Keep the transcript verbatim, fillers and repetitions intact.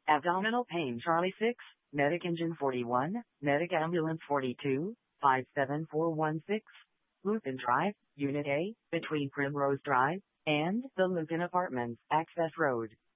Abdominal pain Charlie six, Medic Engine forty-one, Medic Ambulance forty-two, five seven four one six, Lupin Drive, Unit A, between Primrose Drive and the Lupin Apartments, Access Road.